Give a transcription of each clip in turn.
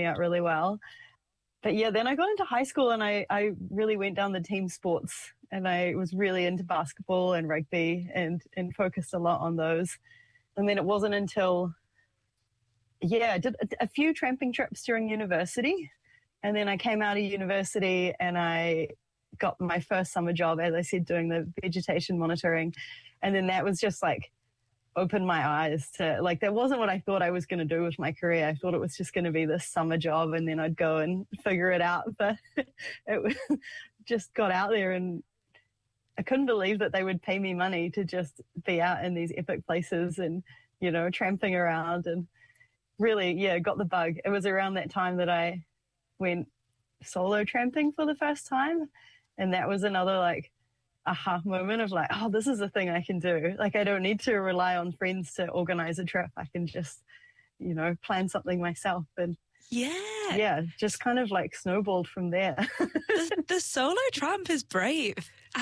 out really well. But yeah, then I got into high school and I really went down the team sports, and I was really into basketball and rugby and focused a lot on those. And then it wasn't until, yeah, I did a few tramping trips during university. And then I came out of university and I got my first summer job, as I said, doing the vegetation monitoring. And then that was just like opened my eyes to, like, that wasn't what I thought I was going to do with my career. I thought it was just going to be this summer job and then I'd go and figure it out. But it just got out there, and I couldn't believe that they would pay me money to just be out in these epic places and, you know, tramping around, and really, yeah, got the bug. It was around that time that I went solo tramping for the first time. And that was another like aha moment of like, oh, this is a thing I can do. Like, I don't need to rely on friends to organize a trip. I can just, you know, plan something myself. And yeah, just kind of like snowballed from there. The solo tramp is brave.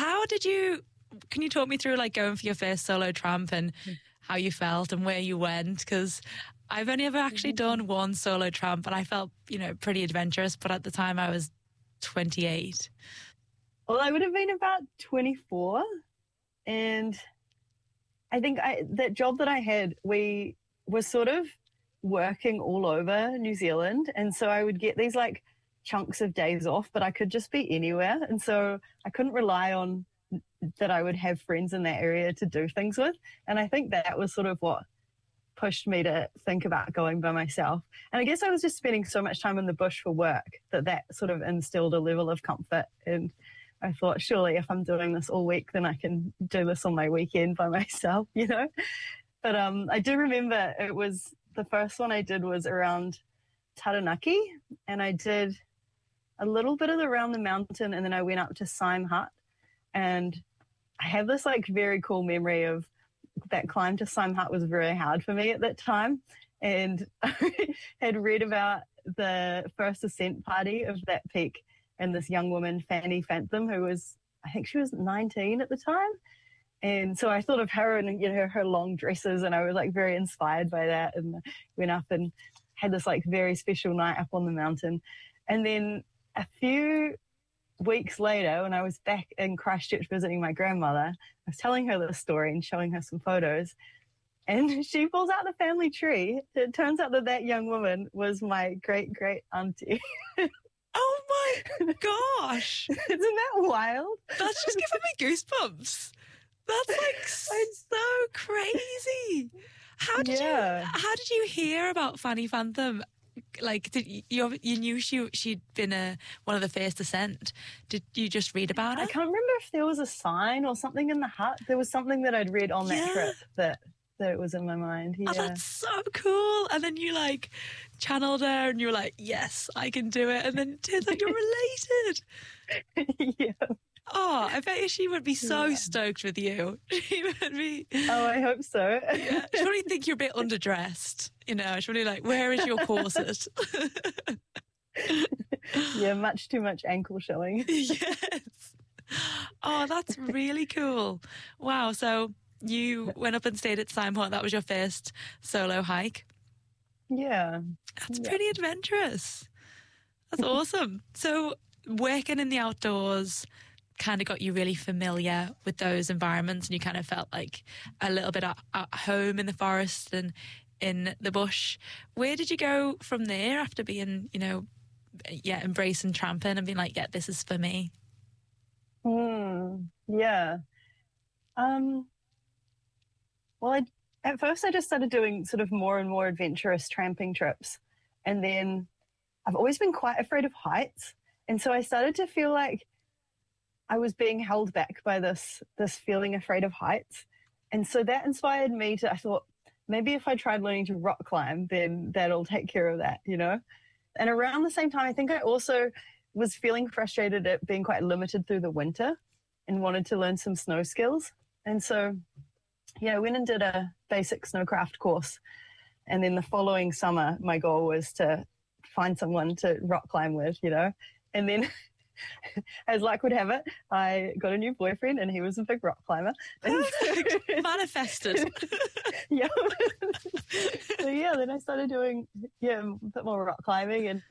Can you talk me through like going for your first solo tramp and how you felt and where you went? Because I've only ever actually done one solo tramp and I felt, you know, pretty adventurous, but at the time I was 28. Well, I would have been about 24, and I think that job that I had, we were sort of working all over New Zealand, and so I would get these like chunks of days off, but I could just be anywhere, and so I couldn't rely on that I would have friends in that area to do things with, and I think that was sort of what pushed me to think about going by myself. And I guess I was just spending so much time in the bush for work that sort of instilled a level of comfort, and I thought, surely if I'm doing this all week, then I can do this on my weekend by myself, you know? But I do remember the first one I did was around Taranaki, and I did a little bit of around the mountain, and then I went up to Syme Hut. And I have this like very cool memory of that climb to Syme Hut was very hard for me at that time. And I had read about the first ascent party of that peak, and this young woman, Fanny Phantom, who was, I think she was 19 at the time. And so I thought of her and, you know, her long dresses, and I was like very inspired by that, and went up and had this like very special night up on the mountain. And then a few weeks later, when I was back in Christchurch visiting my grandmother, I was telling her this story and showing her some photos, and she pulls out the family tree. It turns out that young woman was my great auntie. Oh my gosh. Isn't that wild? That's just giving me goosebumps. That's like so crazy. How did you hear about Fanny Phantom? Like, did you knew she'd been one of the first ascent? Did you just read about it? I can't remember if there was a sign or something in the hut. There was something that I'd read on that trip that it was in my mind. Yeah. Oh, that's so cool. And then you like channeled her and you were like, yes, I can do it. And then it turns out you're related. Yeah. Oh, I bet she would be so stoked with you. She would be. Oh, I hope so. Yeah, she'd probably think you're a bit underdressed. You know, she'd probably like, where is your corset? Yeah, much too much ankle showing. Yes. Oh, that's really cool. Wow. So you went up and stayed at Syme Hut. That was your first solo hike. Yeah. That's pretty adventurous. That's awesome. So working in the outdoors kind of got you really familiar with those environments, and you kind of felt like a little bit at home in the forest and in the bush. Where did you go from there after being, you know, embracing tramping and being like, yeah, this is for me? Yeah. Well, at first I just started doing sort of more and more adventurous tramping trips. And then I've always been quite afraid of heights. And so I started to feel like I was being held back by this feeling afraid of heights. And so that inspired me I thought, maybe if I tried learning to rock climb, then that'll take care of that, you know? And around the same time, I think I also was feeling frustrated at being quite limited through the winter and wanted to learn some snow skills. And so, yeah, I went and did a basic snowcraft course. And then the following summer, my goal was to find someone to rock climb with, you know? And then as luck would have it, I got a new boyfriend and he was a big rock climber. Manifested. Yeah. So yeah, then I started doing a bit more rock climbing, and